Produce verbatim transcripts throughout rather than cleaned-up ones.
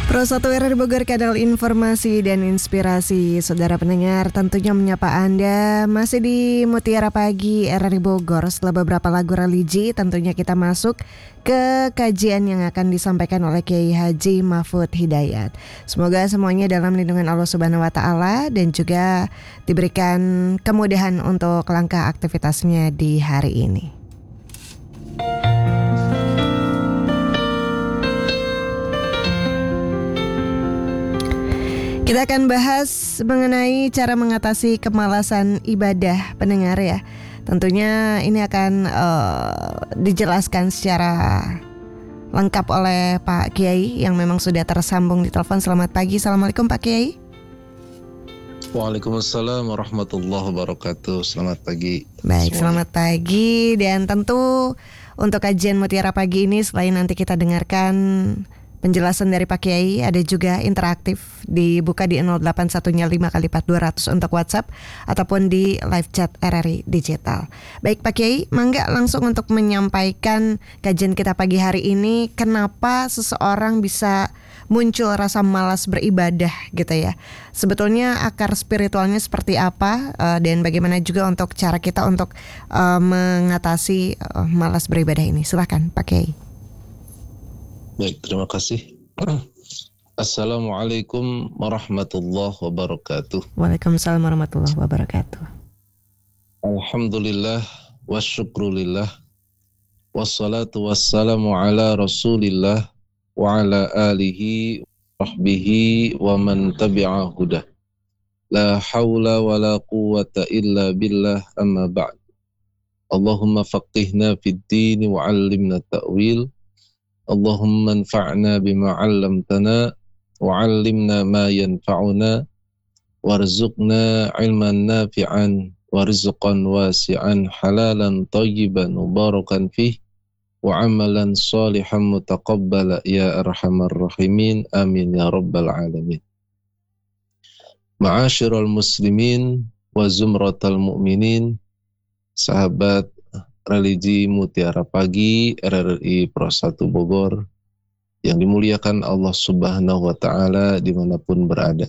Pro satu R R Bogor, kanal informasi dan inspirasi. Saudara pendengar, tentunya menyapa Anda masih di Mutiara Pagi R R I Bogor. Setelah beberapa lagu religi, tentunya kita masuk ke kajian yang akan disampaikan oleh Kiai Haji Mahfud Hidayat. Semoga semuanya dalam lindungan Allah Subhanahu wa taala dan juga diberikan kemudahan untuk langkah aktivitasnya di hari ini. Kita akan bahas mengenai cara mengatasi kemalasan ibadah, pendengar ya. Tentunya ini akan uh, dijelaskan secara lengkap oleh Pak Kiai yang memang sudah tersambung di telepon. Selamat pagi, Assalamualaikum Pak Kiai. Waalaikumsalam warahmatullahi wabarakatuh. Selamat pagi. Baik, semuanya. Selamat pagi. Dan tentu untuk kajian Mutiara Pagi ini, selain nanti kita dengarkan penjelasan dari Pak Kiai, ada juga interaktif, dibuka di nol delapan satu lima kali empat dua ratus untuk WhatsApp ataupun di live chat R R I Digital. Baik Pak Kiai, mangga langsung untuk menyampaikan kajian kita pagi hari ini, kenapa seseorang bisa muncul rasa malas beribadah gitu ya. Sebetulnya akar spiritualnya seperti apa, uh, dan bagaimana juga untuk cara kita untuk uh, mengatasi uh, malas beribadah ini. Silakan Pak Kiai. Baik, terima kasih. Assalamualaikum warahmatullahi wabarakatuh. Waalaikumsalam warahmatullahi wabarakatuh. Alhamdulillah wa syukrulillah wassalatu wassalamu ala rasulillah wa ala alihi wa sahbihi wa man tabi'a hudah. La hawla wa la quwwata illa billah, amma ba'd. Allahumma faqihna fid din wa 'allimna ta'wil. Allahumma anfa'na bima 'allamtana wa 'allimna ma yanfa'una warzuqna 'ilman nafi'an wa rizqan wasi'an halalan thayyiban mubarakan fih wa 'amalan salihan mutaqabbala ya arhamar rahimin, amin ya rabbal alamin. Ma'asyiral muslimin wa zumratal mu'minin, sahabat religi Mutiara Pagi R R I Pro satu Bogor yang dimuliakan Allah Subhanahu wa taala dimanapun berada.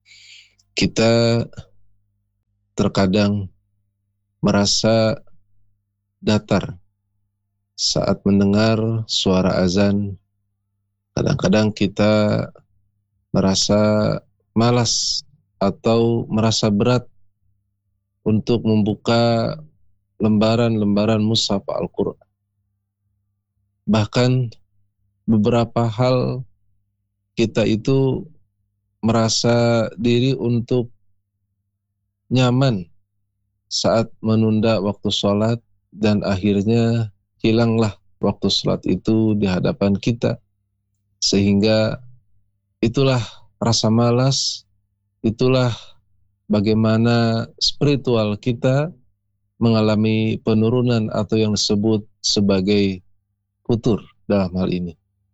Kita terkadang merasa datar saat mendengar suara azan. Kadang-kadang kita merasa malas atau merasa berat untuk membuka lembaran-lembaran mushaf Al-Quran. Bahkan beberapa hal kita itu merasa diri untuk nyaman saat menunda waktu sholat dan akhirnya hilanglah waktu sholat itu di hadapan kita. Sehingga itulah rasa malas, itulah bagaimana spiritual kita mengalami penurunan atau yang disebut sebagai futur dalam hal ini.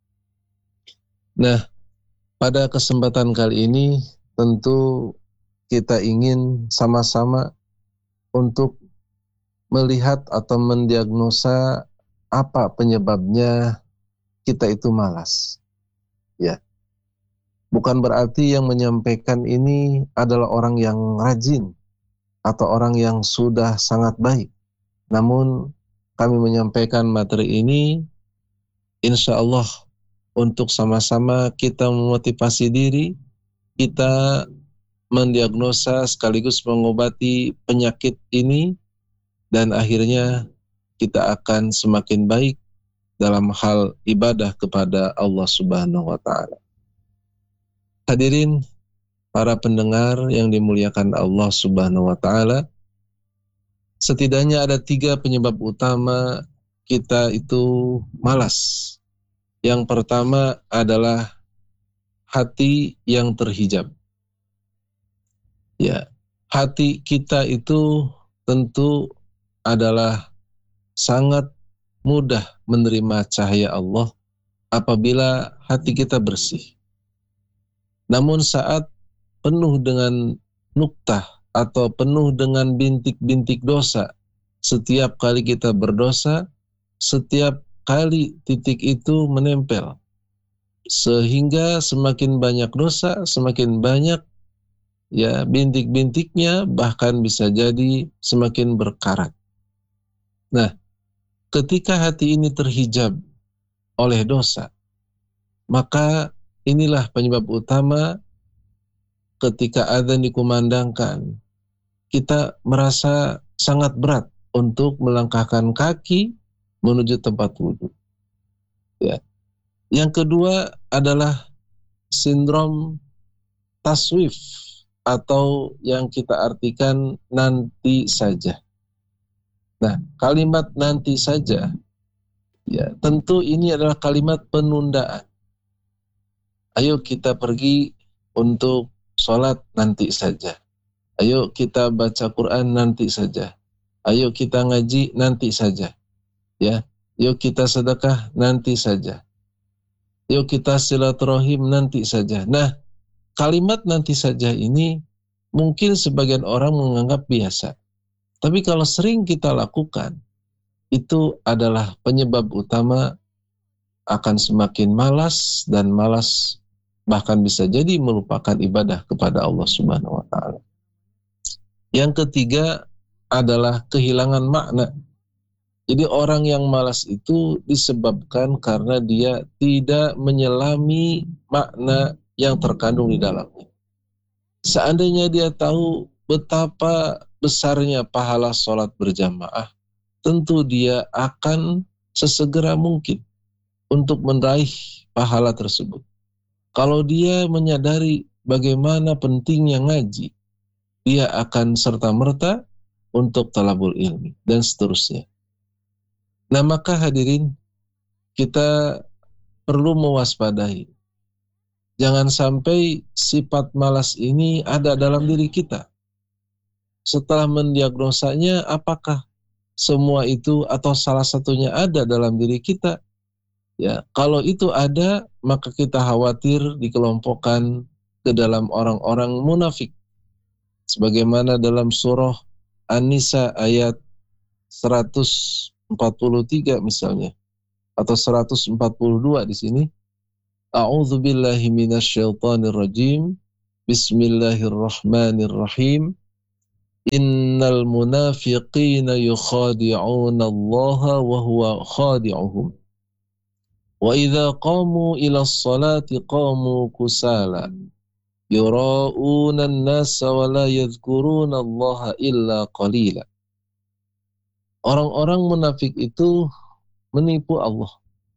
Nah, pada kesempatan kali ini tentu kita ingin sama-sama untuk melihat atau mendiagnosa apa penyebabnya kita itu malas. Ya. Bukan berarti yang menyampaikan ini adalah orang yang rajin atau orang yang sudah sangat baik. Namun kami menyampaikan materi ini insya Allah untuk sama-sama kita memotivasi diri, kita mendiagnosa sekaligus mengobati penyakit ini, dan akhirnya kita akan semakin baik dalam hal ibadah kepada Allah Subhanahu wa taala. Hadirin para pendengar yang dimuliakan Allah Subhanahu wa taala, setidaknya ada tiga penyebab utama kita itu malas. Yang pertama adalah hati yang terhijab. Ya, hati kita itu tentu adalah sangat mudah menerima cahaya Allah apabila hati kita bersih. Namun saat penuh dengan nuktah atau penuh dengan bintik-bintik dosa, setiap kali kita berdosa, setiap kali titik itu menempel, sehingga semakin banyak dosa, semakin banyak ya bintik-bintiknya, bahkan bisa jadi semakin berkarat. Nah, ketika hati ini terhijab oleh dosa, maka inilah penyebab utama ketika adzan dikumandangkan, kita merasa sangat berat untuk melangkahkan kaki menuju tempat wudhu. Ya. Yang kedua adalah sindrom taswif atau yang kita artikan nanti saja. Nah, kalimat nanti saja, ya tentu ini adalah kalimat penundaan. Ayo kita pergi untuk sholat nanti saja. Ayo kita baca Quran nanti saja. Ayo kita ngaji nanti saja. Ya, yuk kita sedekah nanti saja. Yuk kita silaturahim nanti saja. Nah, kalimat nanti saja ini mungkin sebagian orang menganggap biasa. Tapi kalau sering kita lakukan, itu adalah penyebab utama akan semakin malas dan malas bahkan bisa jadi melupakan ibadah kepada Allah Subhanahu wa taala. Yang ketiga adalah kehilangan makna. Jadi orang yang malas itu disebabkan karena dia tidak menyelami makna yang terkandung di dalamnya. Seandainya dia tahu betapa besarnya pahala sholat berjamaah, tentu dia akan sesegera mungkin untuk meraih pahala tersebut. Kalau dia menyadari bagaimana pentingnya ngaji, dia akan serta-merta untuk talabul ilmi dan seterusnya. Nah, maka hadirin, kita perlu mewaspadai. Jangan sampai sifat malas ini ada dalam diri kita. Setelah mendiagnosanya, apakah semua itu atau salah satunya ada dalam diri kita? Ya, kalau itu ada, maka kita khawatir dikelompokkan ke dalam orang-orang munafik. Sebagaimana dalam surah An-Nisa ayat seratus empat puluh tiga misalnya, atau seratus empat puluh dua di sini. A'udzu billahi minasyaitonir rajim. Bismillahirrahmanirrahim. Innal munafiqina yukhadi'una Allah wa huwa khadi'uhum. Wa idza qamu ila sholati qamu kusala. Yura'una an-nasa wa la yadhkuruna Allah illa qalila. Orang-orang munafik itu menipu Allah.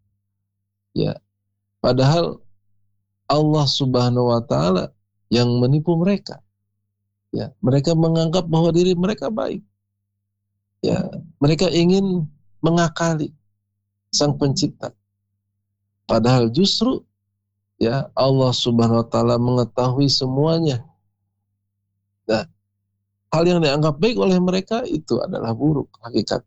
Ya, padahal Allah Subhanahu wa taala yang menipu mereka. Ya, mereka menganggap bahwa diri mereka baik. Ya, mereka ingin mengakali Sang Pencipta. Padahal justru ya Allah Subhanahu wa taala mengetahui semuanya. Nah, hal yang dianggap baik oleh mereka itu adalah buruk hakikat.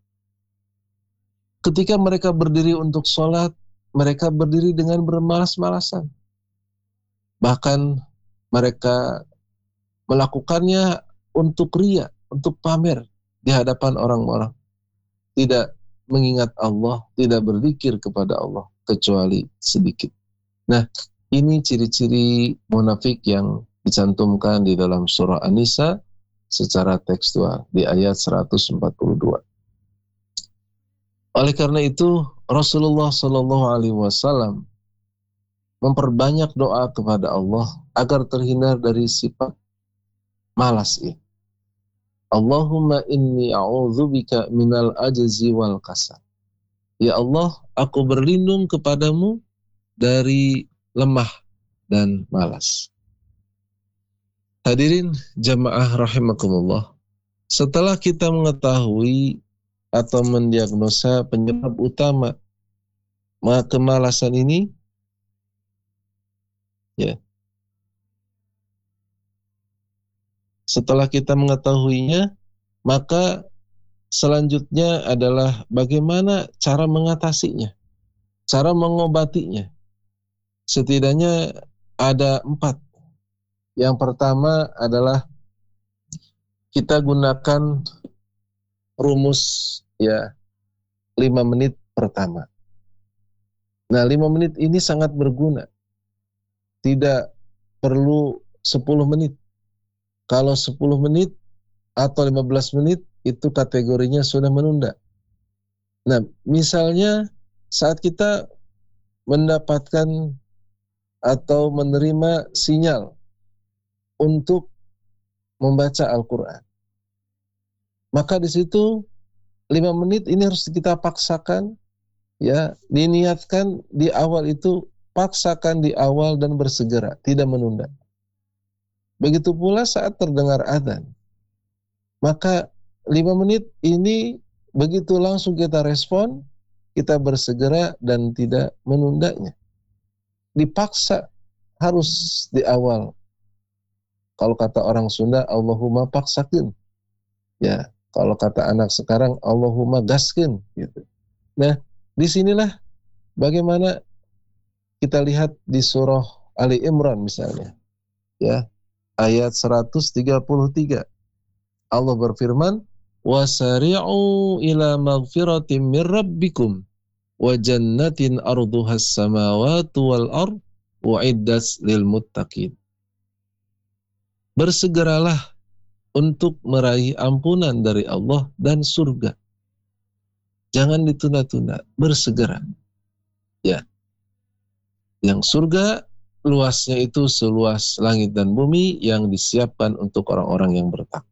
Ketika mereka berdiri untuk sholat, mereka berdiri dengan bermalas-malasan. Bahkan mereka melakukannya untuk riya, untuk pamer di hadapan orang-orang. Tidak mengingat Allah, tidak berzikir kepada Allah, kecuali sedikit. Nah, ini ciri-ciri munafik yang dicantumkan di dalam surah An-Nisa secara tekstual di ayat seratus empat puluh dua. Oleh karena itu, Rasulullah Shallallahu Alaihi Wasallam memperbanyak doa kepada Allah agar terhindar dari sifat malas ini. Allahumma inni a'udzubika minal ajzi wal kasal. Ya Allah, aku berlindung kepadamu dari lemah dan malas. Hadirin jamaah rahimakumullah. Setelah kita mengetahui atau mendiagnosa penyebab utama kemalasan ini, ya. Setelah kita mengetahuinya, maka selanjutnya adalah bagaimana cara mengatasinya, cara mengobatinya. Setidaknya ada empat. Yang pertama adalah kita gunakan rumus ya lima menit pertama. Nah, lima menit ini sangat berguna tidak perlu sepuluh menit. Kalau sepuluh menit atau lima belas menit itu kategorinya sudah menunda. Nah, misalnya saat kita mendapatkan atau menerima sinyal untuk membaca Al-Quran, maka di situ lima menit ini harus kita paksakan, ya, diniatkan di awal itu, paksakan di awal dan bersegera, tidak menunda. Begitu pula saat terdengar adzan, maka lima menit ini begitu langsung kita respon, kita bersegera dan tidak menundanya. Dipaksa harus di awal. Kalau kata orang Sunda, Allahumma paksakeun. Ya, kalau kata anak sekarang, Allahumma gaskeun gitu. Nah, disinilah bagaimana kita lihat di surah Ali Imran misalnya, ya, ayat seratus tiga puluh tiga. Allah berfirman, wasari'u ila maghfiratin min rabbikum wa jannatin arduhas samawati wal ard uiddat lil muttaqin. Bersegeralah untuk meraih ampunan dari Allah dan surga. Jangan ditunda-tunda, bersegera. Ya. Yang surga luasnya itu seluas langit dan bumi yang disiapkan untuk orang-orang yang bertakwa.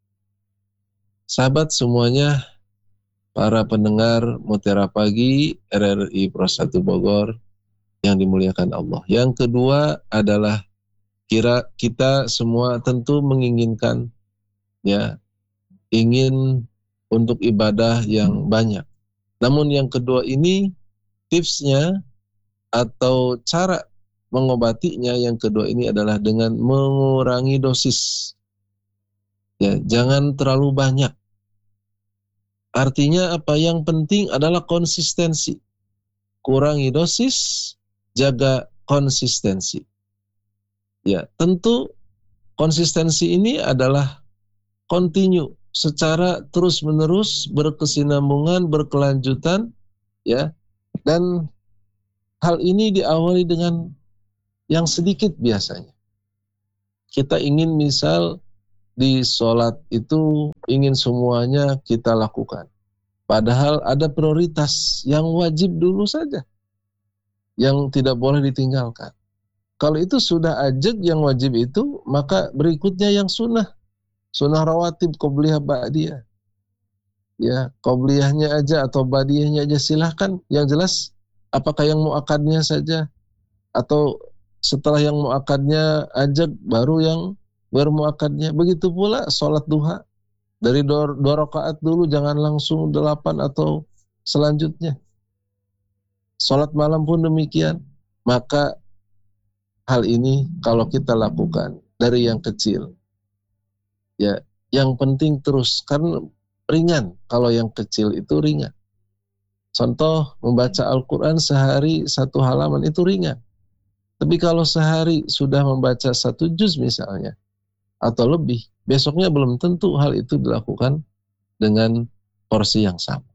Sahabat semuanya, para pendengar Mutiara Pagi R R I Pro satu Bogor yang dimuliakan Allah. Yang kedua adalah kira kita semua tentu menginginkan, ya, ingin untuk ibadah yang banyak. Namun yang kedua ini tipsnya atau cara mengobatinya yang kedua ini adalah dengan mengurangi dosis. Ya, jangan terlalu banyak. Artinya apa? Yang penting adalah konsistensi. Kurangi dosis, jaga konsistensi. Ya, tentu konsistensi ini adalah continue, secara terus-menerus, berkesinambungan, berkelanjutan, ya. Dan hal ini diawali dengan yang sedikit biasanya. Kita ingin misal di sholat itu ingin semuanya kita lakukan. Padahal ada prioritas yang wajib dulu saja, yang tidak boleh ditinggalkan. Kalau itu sudah ajeg yang wajib itu, maka berikutnya yang sunnah. Sunnah rawatib, qobliyah, ba'diyah. Ya, qobliyahnya aja atau ba'diyahnya aja silahkan. Yang jelas, apakah yang mu'akadnya saja, atau setelah yang mu'akadnya ajeg, baru yang bermu'akadnya. Begitu pula sholat duha. Dari dua, dua rakaat dulu, jangan langsung delapan atau selanjutnya. Sholat malam pun demikian. Maka hal ini kalau kita lakukan dari yang kecil, ya, yang penting terus, karena ringan. Kalau yang kecil itu ringan. Contoh, membaca Al-Quran sehari satu halaman itu ringan. Tapi kalau sehari sudah membaca satu juz misalnya, atau lebih, besoknya belum tentu hal itu dilakukan dengan porsi yang sama.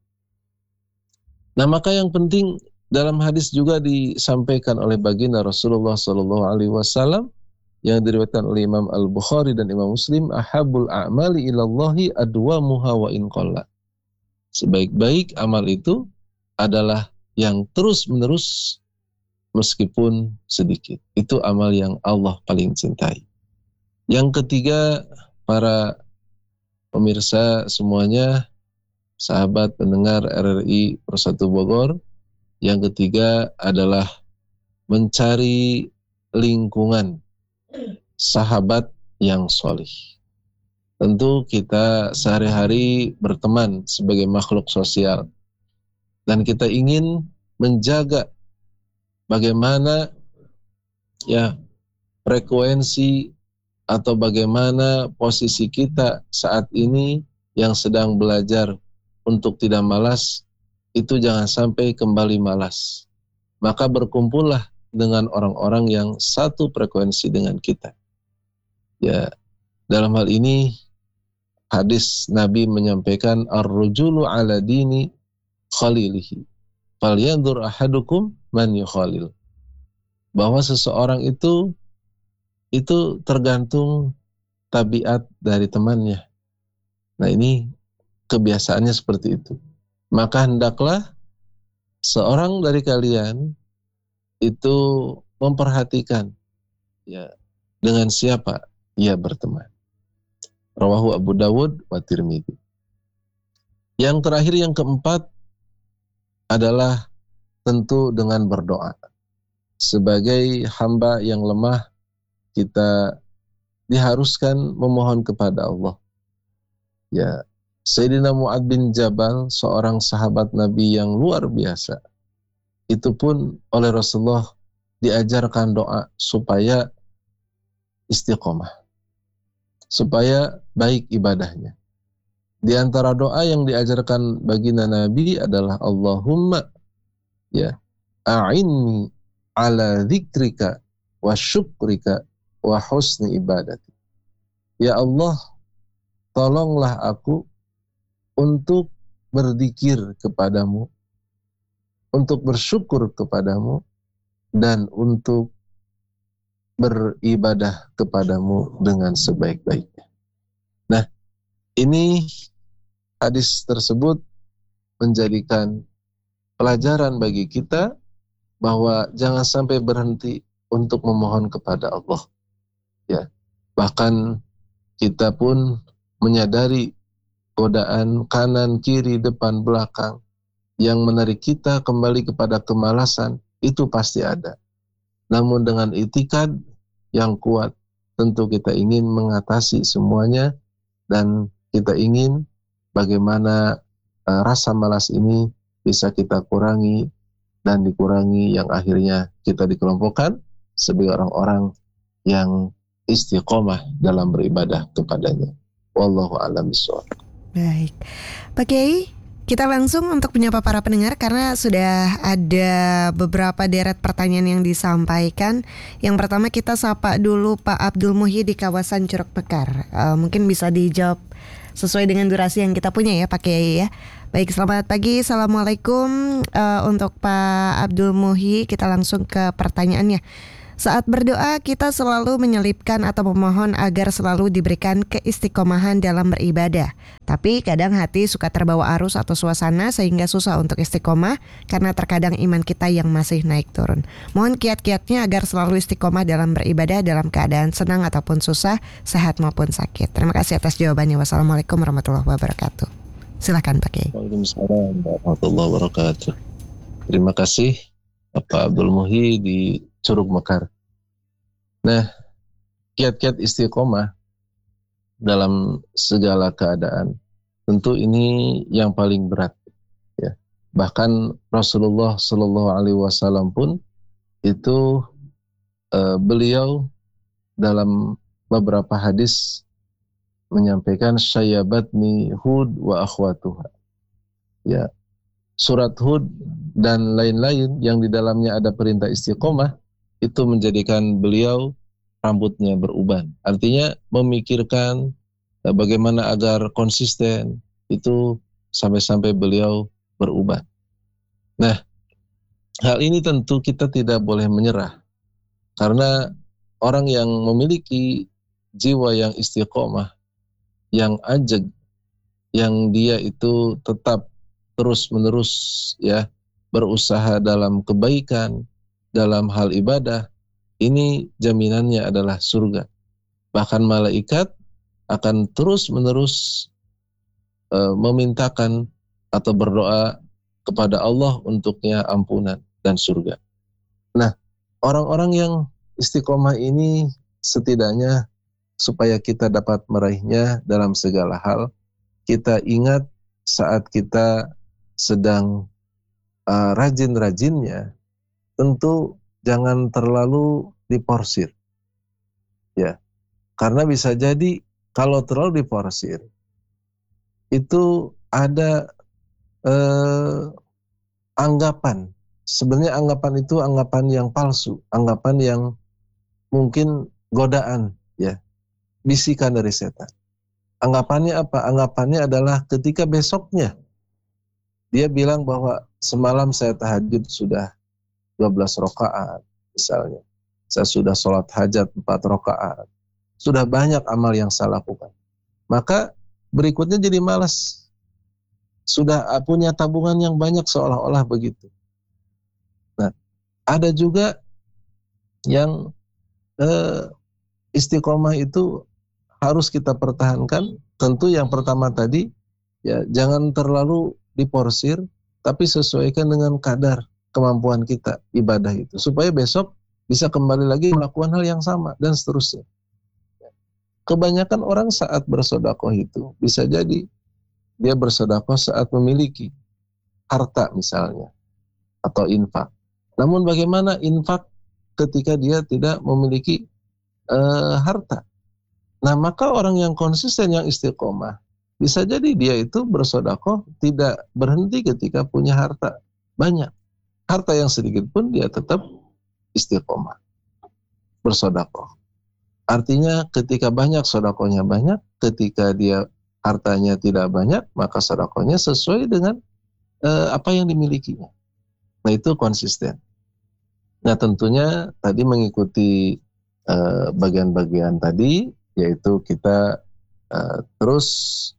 Nah, maka yang penting dalam hadis juga disampaikan oleh baginda Rasulullah Shallallahu Alaihi Wasallam yang diriwayatkan oleh Imam Al Bukhari dan Imam Muslim, ahabul a'mali ilallahi adwamuha wa in qalla. Sebaik-baik amal itu adalah yang terus menerus meskipun sedikit. Itu amal yang Allah paling cintai. Yang ketiga, para pemirsa semuanya, sahabat pendengar R R I Pro satu Bogor, yang ketiga adalah mencari lingkungan sahabat yang solih. Tentu kita sehari-hari berteman sebagai makhluk sosial, dan kita ingin menjaga bagaimana, ya, frekuensi atau bagaimana posisi kita saat ini yang sedang belajar untuk tidak malas, itu jangan sampai kembali malas. Maka berkumpullah dengan orang-orang yang satu frekuensi dengan kita. Ya, dalam hal ini hadis Nabi menyampaikan, ar-rujulu ala dini khalilihi falyanzur ahadukum man yukhalil. bahwa seseorang itu itu tergantung tabiat dari temannya. Nah, ini kebiasaannya seperti itu. Maka hendaklah seorang dari kalian itu memperhatikan ya dengan siapa ia berteman. Rawahu Abu Dawud wa Tirmidzi. Yang terakhir, yang keempat adalah tentu dengan berdoa. Sebagai hamba yang lemah, kita diharuskan memohon kepada Allah. Ya, Sayyidina Mu'adz bin Jabal, seorang sahabat Nabi yang luar biasa, itu pun oleh Rasulullah diajarkan doa supaya istiqomah, supaya baik ibadahnya. Di antara doa yang diajarkan baginda Nabi adalah Allahumma ya a'inni ala dzikrika wa syukrika wa husni ibadati. Ya Allah, tolonglah aku untuk berzikir kepadamu, untuk bersyukur kepadamu, dan untuk beribadah kepadamu dengan sebaik-baiknya. Nah, ini hadis tersebut menjadikan pelajaran bagi kita bahwa jangan sampai berhenti untuk memohon kepada Allah. Ya, bahkan kita pun menyadari godaan kanan, kiri, depan, belakang yang menarik kita kembali kepada kemalasan, itu pasti ada. Namun dengan itikad yang kuat, tentu kita ingin mengatasi semuanya, dan kita ingin bagaimana uh, rasa malas ini bisa kita kurangi dan dikurangi, yang akhirnya kita dikelompokkan sebagai orang-orang yang istiqomah dalam beribadah kepadanya. Wallahu a'lam bishawab. Baik, Pak Kiai, kita langsung untuk menyapa para pendengar karena sudah ada beberapa deret pertanyaan yang disampaikan. Yang pertama kita sapa dulu Pak Abdul Muhyi di kawasan Curug Mekar. Uh, mungkin bisa dijawab sesuai dengan durasi yang kita punya ya Pak Kiai ya. Baik, selamat pagi, assalamualaikum. Uh, untuk Pak Abdul Muhyi, kita langsung ke pertanyaannya. Saat berdoa kita selalu menyelipkan atau memohon agar selalu diberikan keistiqomahan dalam beribadah. Tapi kadang hati suka terbawa arus atau suasana sehingga susah untuk istiqomah karena terkadang iman kita yang masih naik turun. Mohon kiat-kiatnya agar selalu istiqomah dalam beribadah dalam keadaan senang ataupun susah, sehat maupun sakit. Terima kasih atas jawabannya. Wassalamualaikum warahmatullahi wabarakatuh. Silakan Pak Kiai. Waalaikumsalam warahmatullahi wabarakatuh. Terima kasih Bapak Abdul Muhyi di Curug Mekar. Nah, kiat-kiat istiqomah dalam segala keadaan, tentu ini yang paling berat. Ya. Bahkan Rasulullah Shallallahu Alaihi Wasallam pun itu uh, beliau dalam beberapa hadis menyampaikan syayabatni Hud wa akhwatuha. Ya, surat Hud dan lain-lain yang di dalamnya ada perintah istiqomah itu menjadikan beliau rambutnya beruban. Artinya memikirkan uh, bagaimana agar konsisten, itu sampai-sampai beliau beruban. Nah, hal ini tentu kita tidak boleh menyerah. Karena orang yang memiliki jiwa yang istiqomah, yang ajeg, yang dia itu tetap terus-menerus ya berusaha dalam kebaikan, dalam hal ibadah, ini jaminannya adalah surga. Bahkan malaikat akan terus-menerus e, memintakan atau berdoa kepada Allah untuknya ampunan dan surga. Nah, orang-orang yang istiqomah ini setidaknya supaya kita dapat meraihnya dalam segala hal, kita ingat saat kita sedang uh, rajin-rajinnya, tentu jangan terlalu diporsir. Ya. Karena bisa jadi kalau terlalu diporsir, itu ada uh, anggapan. Sebenarnya anggapan itu anggapan yang palsu, anggapan yang mungkin godaan, ya, bisikan dari setan. Anggapannya apa? Anggapannya adalah ketika besoknya dia bilang bahwa semalam saya tahajud sudah dua belas rakaat misalnya. saya sudah sholat hajat empat rakaat, sudah banyak amal yang saya lakukan. Maka berikutnya jadi malas. Sudah punya tabungan yang banyak seolah-olah begitu. Nah, ada juga yang eh, istiqomah itu harus kita pertahankan. Tentu yang pertama tadi, ya jangan terlalu diporsir, tapi sesuaikan dengan kadar kemampuan kita ibadah itu, supaya besok bisa kembali lagi melakukan hal yang sama dan seterusnya. Kebanyakan orang saat bersedekah itu bisa jadi dia bersedekah saat memiliki harta misalnya atau infak. Namun bagaimana infak ketika dia tidak memiliki uh, harta? Nah, maka orang yang konsisten, yang istiqomah, bisa jadi dia itu bersedekah tidak berhenti ketika punya harta banyak. Harta yang sedikit pun dia tetap istiqomah bersedekah. Artinya ketika banyak sedekahnya banyak, ketika dia hartanya tidak banyak, maka sedekahnya sesuai dengan uh, apa yang dimilikinya. Nah, itu konsisten. Nah, tentunya tadi mengikuti uh, bagian-bagian tadi, yaitu kita uh, terus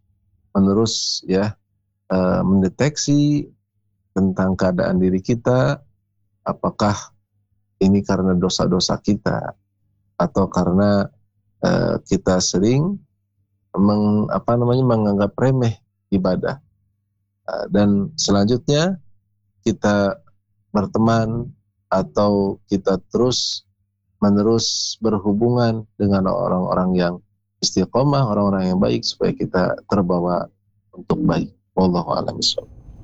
menerus ya uh, mendeteksi tentang keadaan diri kita, apakah ini karena dosa-dosa kita atau karena uh, kita sering meng, apa namanya menganggap remeh ibadah. Uh, dan selanjutnya kita berteman atau kita terus menerus berhubungan dengan orang-orang yang istiqomah, orang-orang yang baik, supaya kita terbawa untuk baik. Wallahu a'lam bishawab.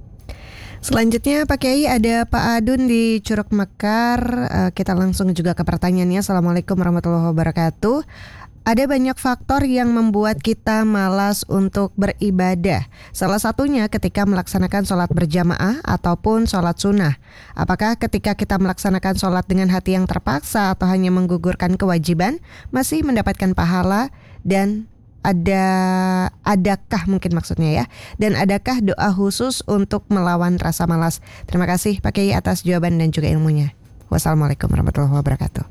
Selanjutnya Pak Kiai ada Pak Adun di Curug Mekar. uh, Kita langsung juga ke pertanyaannya. Assalamualaikum warahmatullahi wabarakatuh. Ada banyak faktor yang membuat kita malas untuk beribadah. Salah satunya ketika melaksanakan sholat berjamaah ataupun sholat sunnah. Apakah ketika kita melaksanakan sholat dengan hati yang terpaksa atau hanya menggugurkan kewajiban masih mendapatkan pahala? Dan ada adakah mungkin maksudnya ya? Dan adakah doa khusus untuk melawan rasa malas? Terima kasih Pak Kiai atas jawaban dan juga ilmunya. Wassalamualaikum warahmatullahi wabarakatuh.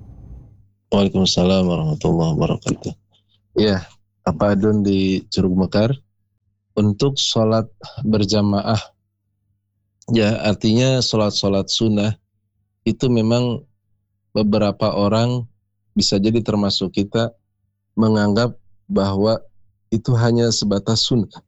Waalaikumsalam warahmatullahi wabarakatuh. Ya, Pak Adun di Curug Mekar, untuk sholat berjamaah, ya artinya sholat-sholat sunnah itu memang beberapa orang bisa jadi termasuk kita menganggap bahwa itu hanya sebatas sunnah.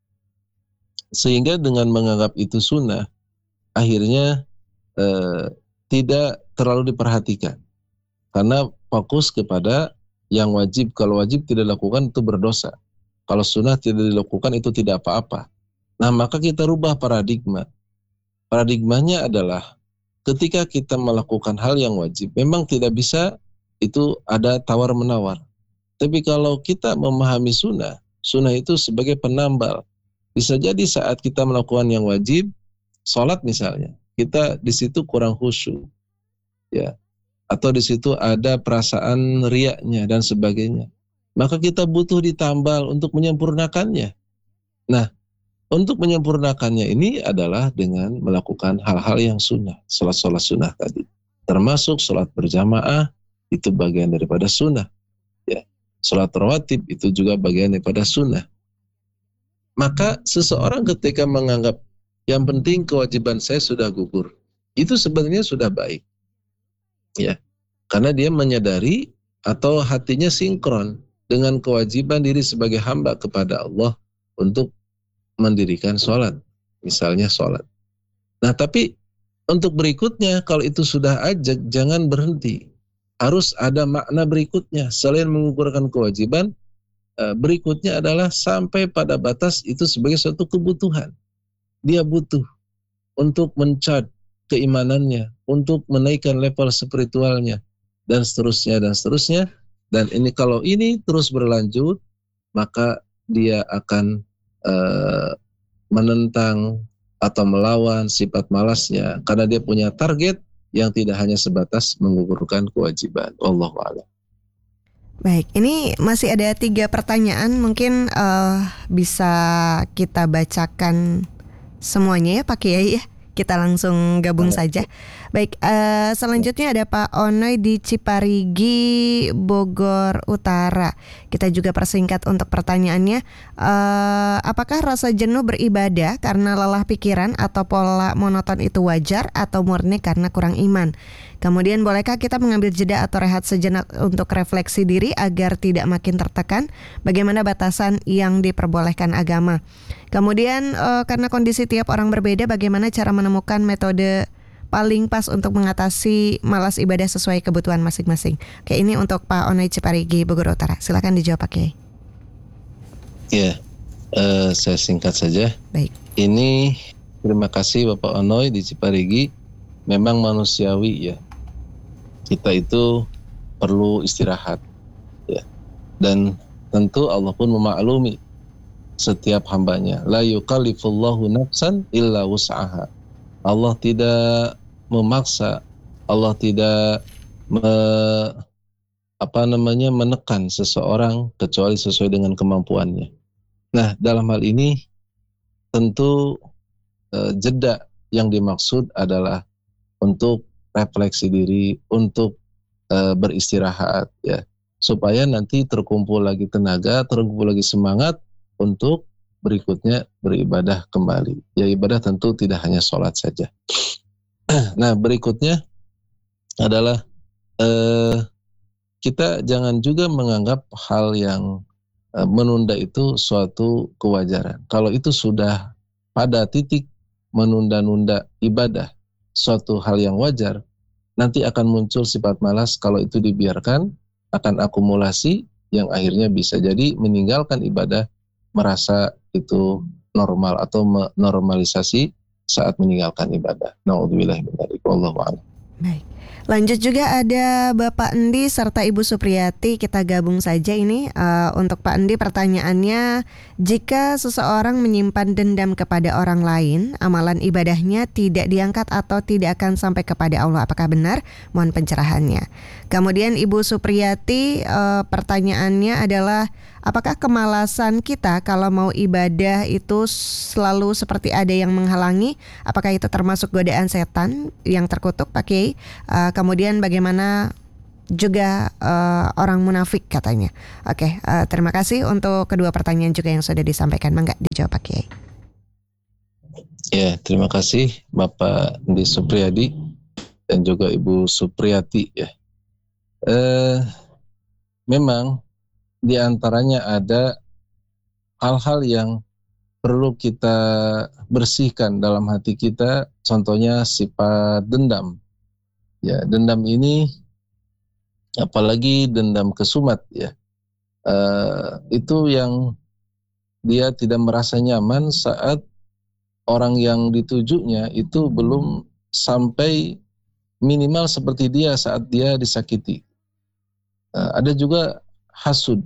Sehingga dengan menganggap itu sunnah, akhirnya eh, tidak terlalu diperhatikan. Karena fokus kepada yang wajib. Kalau wajib tidak dilakukan itu berdosa. Kalau sunnah tidak dilakukan itu tidak apa-apa. Nah, maka kita rubah paradigma. Paradigmanya adalah ketika kita melakukan hal yang wajib, memang tidak bisa itu ada tawar-menawar. Tapi kalau kita memahami sunnah, sunnah itu sebagai penambal. Bisa jadi saat kita melakukan yang wajib, sholat misalnya, kita di situ kurang khusyuk, ya, atau di situ ada perasaan riaknya dan sebagainya. Maka kita butuh ditambal untuk menyempurnakannya. Nah, untuk menyempurnakannya ini adalah dengan melakukan hal-hal yang sunnah, sholat-sholat sunnah tadi. Termasuk sholat berjamaah, itu bagian daripada sunnah. Ya. Sholat rawatib itu juga bagian daripada sunnah. Maka seseorang ketika menganggap yang penting kewajiban saya sudah gugur, itu sebenarnya sudah baik. Ya, karena dia menyadari atau hatinya sinkron dengan kewajiban diri sebagai hamba kepada Allah untuk mendirikan sholat, misalnya sholat. Nah, tapi untuk berikutnya, kalau itu sudah ajak, jangan berhenti. Harus ada makna berikutnya. Selain mengukurkan kewajiban, berikutnya adalah sampai pada batas itu sebagai suatu kebutuhan. Dia butuh untuk mencharge keimanannya, untuk menaikkan level spiritualnya, dan seterusnya, dan seterusnya. Dan ini kalau ini terus berlanjut, maka dia akan uh, menentang atau melawan sifat malasnya, karena dia punya target yang tidak hanya sebatas menggugurkan kewajiban. Wallahu a'lam. Baik, ini masih ada tiga pertanyaan, mungkin uh, bisa kita bacakan semuanya ya Pak Kiai ya. kita langsung gabung saja. Baik, uh, selanjutnya ada Pak Onoy di Ciparigi, Bogor Utara. Kita juga persingkat untuk pertanyaannya. Uh, apakah rasa jenuh beribadah karena lelah pikiran atau pola monoton itu wajar atau murni karena kurang iman? Kemudian bolehkah kita mengambil jeda atau rehat sejenak untuk refleksi diri agar tidak makin tertekan? Bagaimana batasan yang diperbolehkan agama? Kemudian uh, karena kondisi tiap orang berbeda, bagaimana cara menemukan metode paling pas untuk mengatasi malas ibadah sesuai kebutuhan masing-masing? Oke, ini untuk Pak Onoy Ciparigi, Bogor Utara. Silakan dijawab Pak Kiai. Ya, uh, saya singkat saja. Baik. Ini terima kasih Bapak Onoy di Ciparigi. Memang manusiawi ya. Kita itu perlu istirahat, ya. Dan tentu Allah pun memaklumi setiap hambanya. La yukallifullahu nafsan illa wus'aha. Allah tidak memaksa, Allah tidak me, apa namanya menekan seseorang kecuali sesuai dengan kemampuannya. Nah, dalam hal ini tentu eh, jeda yang dimaksud adalah untuk refleksi diri, untuk uh, beristirahat ya, supaya nanti terkumpul lagi tenaga, terkumpul lagi semangat untuk berikutnya beribadah kembali. Ya, ibadah tentu tidak hanya sholat saja. Nah, berikutnya adalah uh, kita jangan juga menganggap hal yang uh, menunda itu suatu kewajaran. Kalau itu sudah pada titik menunda-nunda ibadah, suatu hal yang wajar, nanti akan muncul sifat malas. Kalau itu dibiarkan, akan akumulasi yang akhirnya bisa jadi meninggalkan ibadah, merasa itu normal atau menormalisasi saat meninggalkan ibadah. Na'udzubillah min dzalik. Wallahu a'lam. Baik. Lanjut juga ada Bapak Endi serta Ibu Supriyati, kita gabung saja ini. Uh, untuk Pak Endi pertanyaannya, jika seseorang menyimpan dendam kepada orang lain, amalan ibadahnya tidak diangkat atau tidak akan sampai kepada Allah, apakah benar? Mohon pencerahannya. Kemudian Ibu Supriyati, uh, pertanyaannya adalah, apakah kemalasan kita kalau mau ibadah itu selalu seperti ada yang menghalangi? Apakah itu termasuk godaan setan yang terkutuk, Pak Kiai? Uh, kemudian bagaimana juga uh, orang munafik katanya. Oke, uh, terima kasih untuk kedua pertanyaan juga yang sudah disampaikan. Mangga dijawab Pak Kiai. Ya, terima kasih Bapak Endi Supriyadi dan juga Ibu Supriyati ya. Uh, memang di antaranya ada hal-hal yang perlu kita bersihkan dalam hati kita, contohnya sifat dendam. Ya, dendam ini apalagi dendam kesumat ya. Uh, itu yang dia tidak merasa nyaman saat orang yang ditujunya itu belum sampai minimal seperti dia saat dia disakiti. Uh, ada juga hasud,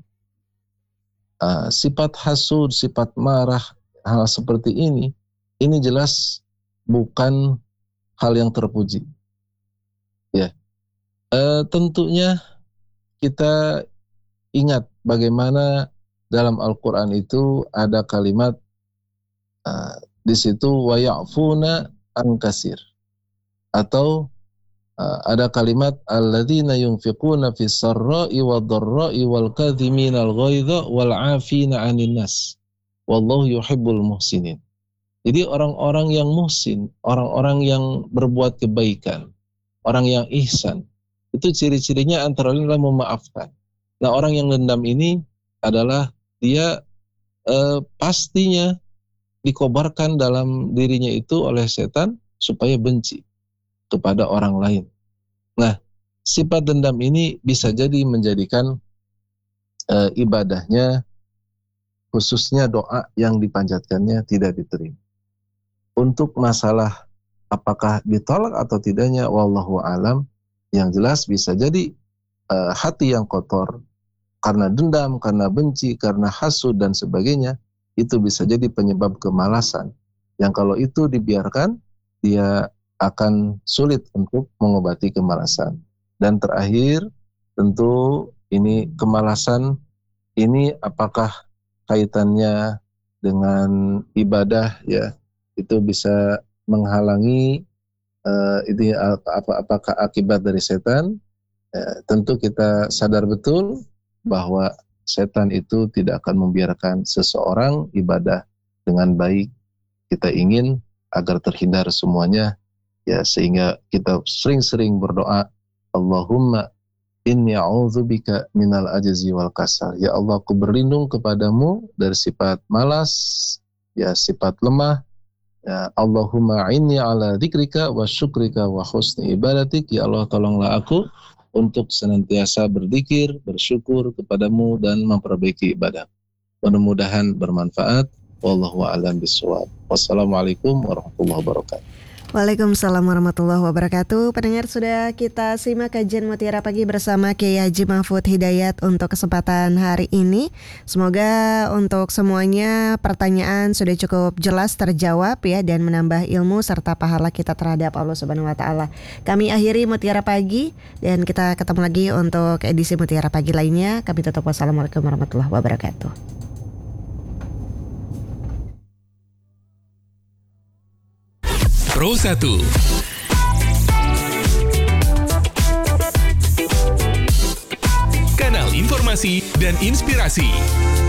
uh, sifat hasud, sifat marah, hal seperti ini, ini jelas bukan hal yang terpuji. Ya, uh, tentunya kita ingat bagaimana dalam Al-Quran itu ada kalimat uh, di situ wa ya'funa an kasir, atau Uh, ada kalimat alladzina yunfiquna fis sarra'i wad-dharra'i wal kadhiminal ghaidha wal 'afina 'anil nas wallahu yuhibbul muhsinin. Jadi orang-orang yang muhsin, orang-orang yang berbuat kebaikan, orang yang ihsan, itu ciri-cirinya antara lain adalah memaafkan. Nah, orang yang dendam ini adalah dia uh, pastinya dikobarkan dalam dirinya itu oleh setan supaya benci kepada orang lain. Nah, sifat dendam ini bisa jadi menjadikan e, ibadahnya, khususnya doa yang dipanjatkannya tidak diterima. Untuk masalah apakah ditolak atau tidaknya, wallahu alam, yang jelas bisa jadi e, hati yang kotor karena dendam, karena benci, karena hasud dan sebagainya, itu bisa jadi penyebab kemalasan. Yang kalau itu dibiarkan, dia akan sulit untuk mengobati kemalasan. Dan terakhir, tentu ini kemalasan ini apakah kaitannya dengan ibadah ya, itu bisa menghalangi uh, ini apa, apakah akibat dari setan. Uh, tentu kita sadar betul bahwa setan itu tidak akan membiarkan seseorang ibadah dengan baik. Kita ingin agar terhindar semuanya, ya, sehingga kita sering-sering berdoa, Allahumma inni a'udzubika minal ajzi wal kasal. Ya Allah, aku berlindung kepadamu dari sifat malas, ya, sifat lemah. Ya, Allahumma inni ala dzikrika wa syukrika wa husni ibadatik. Ya Allah, tolonglah aku untuk senantiasa berzikir, bersyukur kepadamu dan memperbaiki ibadah. Mudah-mudahan bermanfaat. Wallahu a'lam bishawab. Wassalamualaikum warahmatullahi wabarakatuh. Waalaikumsalam warahmatullahi wabarakatuh. Pendengar, sudah kita simak kajian Mutiara Pagi bersama Kiai Haji Mahfud Hidayat untuk kesempatan hari ini. Semoga untuk semuanya pertanyaan sudah cukup jelas terjawab ya, dan menambah ilmu serta pahala kita terhadap Allah Subhanahu wa taala. Kami akhiri Mutiara Pagi dan kita ketemu lagi untuk edisi Mutiara Pagi lainnya. Kami tutup. Wassalamualaikum warahmatullahi wabarakatuh. Pro satu Kanal informasi dan inspirasi.